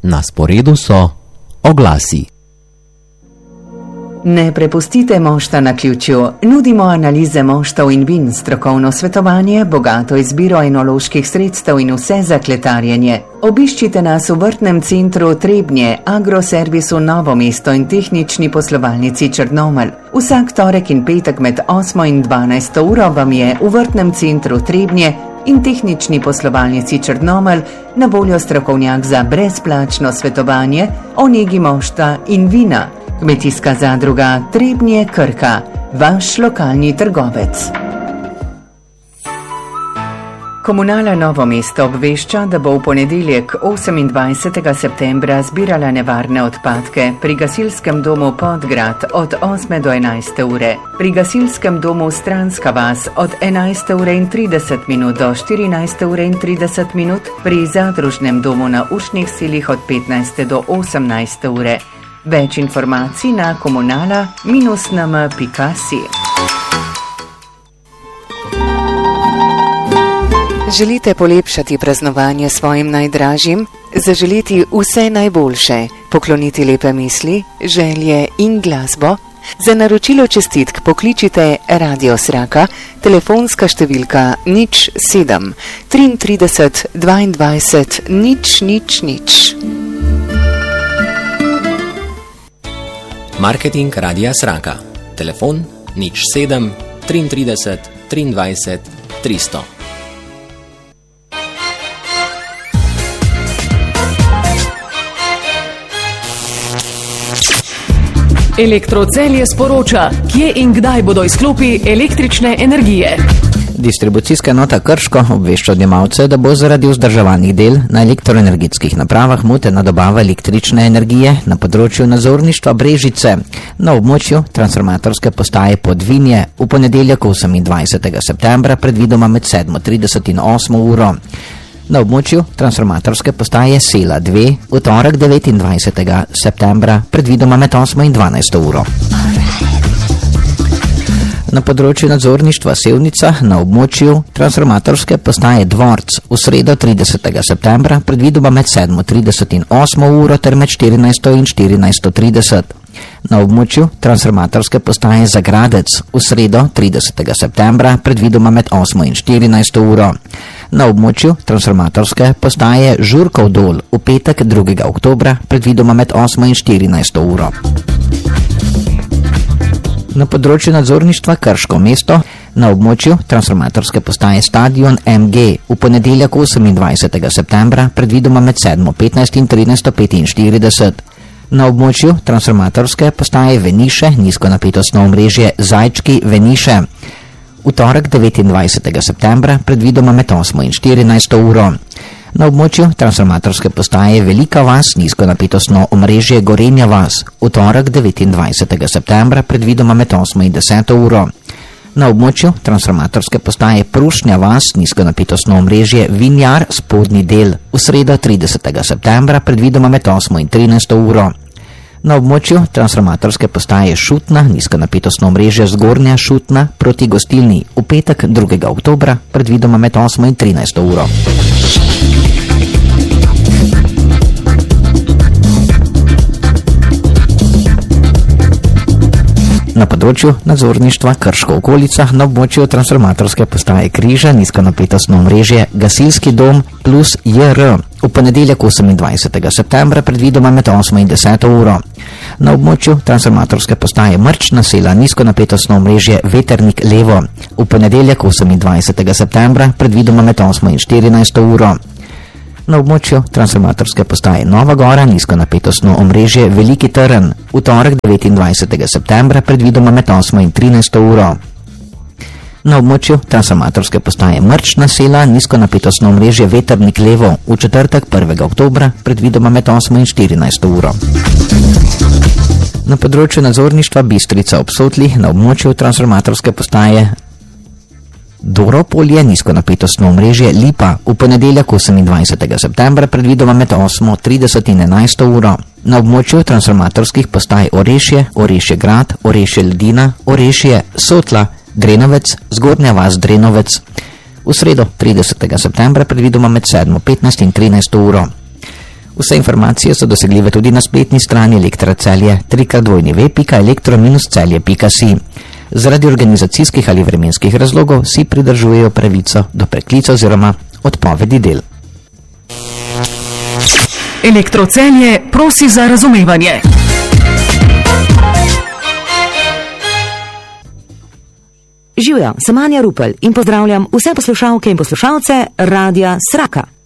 Na sporedu so oglasi. Ne prepustite mošta na ključju. Nudimo analize moštov in vin, strokovno svetovanje, bogato izbiro enoloških sredstev in vse za kletarjenje. Obiščite nas v vrtnem centru Trebnje, agroservisu Novo mesto in tehnični poslovalnici Črnomelj. Vsak torek in petek med 8 in 12 uro vam je v vrtnem centru Trebnje in tehnični poslovalnici Črnomelj na voljo strokovnjak za brezplačno svetovanje o negi mošta in vina. Kmetijska zadruga Trebnje Krka, vaš lokalni trgovec. Komunala Novo mesto obvešča, da bo v ponedeljek 28. septembra zbirala nevarne odpadke pri gasilskem domu Podgrad od 8 do 11 ure, pri gasilskem domu Stranska vas od 11 ure in 30 minut do 14 ure in 30 minut, pri zadružnem domu na Ušnih Selih od 15 do 18 ure. Več informacij na komunala-nam.si. Želite polepšati praznovanje svojim najdražjim? Zaželiti vse najboljše, pokloniti lepe misli, želje in glasbo? Za naročilo čestitk pokličite Radio Sraka, telefonska številka 07 33 22 000. Marketing Radia Sraka. Telefon 07 33 23 300. Elektrocelje sporoča, kje in kdaj bodo izklopi električne energije. Distribucijska enota Krško obvešča odjemalce, da bo zaradi vzdrževalnih del na elektroenergetskih napravah motena dobava električne energije na področju nadzorništva Brežice na območju transformatorske postaje Podvinje v ponedeljek 28. septembra predvidoma med 7:30 in 8 uro. Na območju transformatorske postaje Sela 2 v torek 29. septembra predvidoma med 8 in 12 uro. Na področju nadzorništva Sevnica na območju transformatorske postaje Dvorc v sredo 30. septembra predvidoma med 7:30 in 8 uro ter med 14 in 14:30. Na območju transformatorske postaje Zagradec v sredo 30. septembra predvidoma med 8 in 14 uro. Na območju transformatorske postaje Žurkov dol v petek 2. oktobra predvidoma med 8 in 14 uro. Na področju nadzorništva Krško mesto na območju transformatorske postaje Stadion MG v ponedeljek 28. septembra predvidoma med 7:15 in 13:45. Na območju transformatorske postaje Veniše nizkonapetostno omrežje Zajčki Veniše v torek 29. septembra predvidoma med 8 in 14 uro. Na območju transformatorske postaje Velika vas nizkonapetostno omrežje Gorenja vas v torek 29. septembra predvidoma med 8 in 10 uro. Na območju transformatorske postaje Prušnja vas nizkonapetostno omrežje Vinjar spodnji del v sredo 30. septembra predvidoma med 8 in 13 uro. Na območju transformatorske postaje Šutna nizkonapetostno omrežje Zgornja Šutna proti gostilni v petek 2. oktobra predvidoma med 8 in 13 uro. Na področju nadzorništva Krško okolica na območju transformatorske postaje Križa nizkonapetostno omrežje Gasilski dom plus JR v ponedeljek 28. septembra predvidoma med 8 in 10 uro. Na območju transformatorske postaje Mrčna Sela nizkonapetostno omrežje Veternik levo v ponedeljek 28. septembra predvidoma med 8 in 14 uro. Na območju transformatorske postaje Nova Gora nizkonapetostno omrežje Veliki Trn v torek 29. septembra predvidoma med 8 in 13 uro. Na območju transformatorske postaje Mrčna Sela nizkonapetostno omrežje Veternik levo v četrtek 1. oktobra predvidoma med 8 in 14 uro. Na področju nadzorništva Bistrica ob Sotli na območju transformatorske postaje Doropolje nizkonapetostno omrežje Lipa v ponedeljek 28. septembra predvidoma med 8:30 in 11 uro. Na območju transformatorskih postaj Orešje, Orešje grad, Orešje Ledina, Orešje Sotla, Drenovec, Zgornja vas Drenovec v sredo 30. septembra predvidoma med 7:15 in 13 uro. V Vse informacije so dosegljive tudi na spletni strani Elektra Celje www.elektro-celje.si. Zaradi organizacijskih ali vremenskih razlogov si pridržujejo pravico do preklica oziroma odpovedi del. Elektro Celje prosi za razumevanje. Živjo, sem Anja Rupel in pozdravljam vse poslušalke in poslušalce Radia Sraka.